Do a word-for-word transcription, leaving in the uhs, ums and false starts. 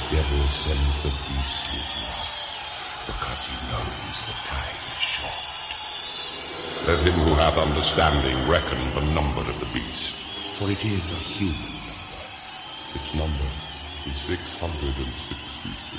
devil sends the beast with wrath, because he knows the time is short. Let him who hath understanding reckon the number of the beast. For it is a human number. Its number is six hundred and sixty-six.